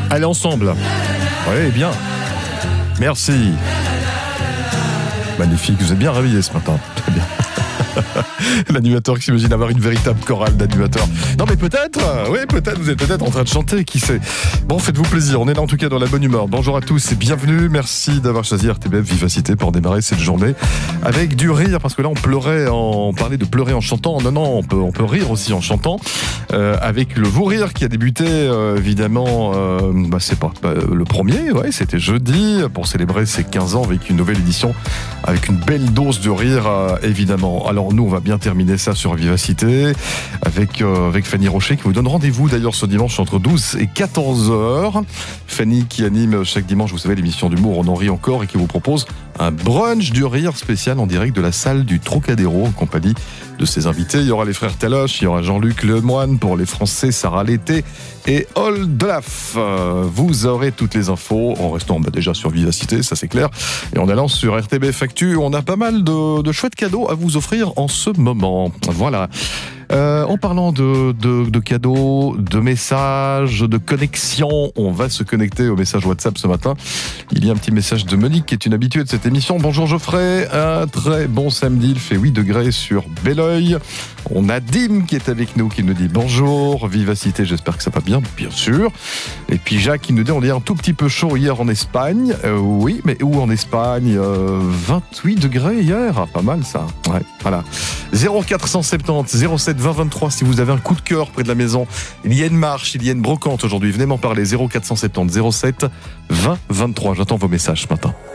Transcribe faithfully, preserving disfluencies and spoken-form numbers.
Allez ensemble. Oui, bien. Merci. Magnifique, vous êtes bien réveillé ce matin. Très bien. L'animateur qui s'imagine avoir une véritable chorale d'animateurs. Non mais peut-être, oui peut-être, vous êtes peut-être en train de chanter, qui sait. Bon, faites-vous plaisir, on est là en tout cas dans la bonne humeur. Bonjour à tous et bienvenue, merci d'avoir choisi R T B F Vivacité pour démarrer cette journée avec du rire, parce que là on pleurait, en... on parlait de pleurer en chantant. Non, non, on peut, on peut rire aussi en chantant, euh, avec le Vous Rire qui a débuté euh, évidemment, euh, bah, c'est pas, pas le premier, ouais, c'était jeudi, pour célébrer ses quinze ans avec une nouvelle édition, avec une belle dose de rire euh, évidemment. Alors nous on va bien terminer ça sur Vivacité avec, euh, avec Fanny Rocher qui vous donne rendez-vous d'ailleurs ce dimanche entre douze et quatorze heures. Fanny qui anime chaque dimanche, vous savez, l'émission d'humour On en rit encore et qui vous propose un brunch du rire spécial en direct de la salle du Trocadéro en compagnie de ses invités. Il y aura les frères Taloche, il y aura Jean-Luc Lemoine pour les Français, Sarah Lété et Oldelaf. Euh, vous aurez toutes les infos en restant bah, déjà sur Vivacité, ça c'est clair. Et en allant sur R T B F Actu, on a pas mal de, de chouettes cadeaux à vous offrir en ce moment. Voilà. Euh, en parlant de, de, de cadeaux, de messages, de connexion, on va se connecter au message WhatsApp ce matin. Il y a un petit message de Monique qui est une habituée de cette émission. Bonjour Geoffrey, un très bon samedi, il fait huit degrés sur Belleuil. On a Dim qui est avec nous, qui nous dit bonjour, Vivacité, j'espère que ça va bien, bien sûr. Et puis Jacques qui nous dit on est un tout petit peu chaud hier en Espagne. Euh, oui, mais où en Espagne euh, vingt-huit degrés hier, ah, pas mal ça. Ouais, voilà. zéro quatre cent soixante-dix zéro sept vingt vingt-trois si vous avez un coup de cœur près de la maison. Il y a une marche, il y a une brocante aujourd'hui. Venez m'en parler. zéro quatre cent soixante-dix zéro sept vingt vingt-trois. J'attends vos messages ce matin.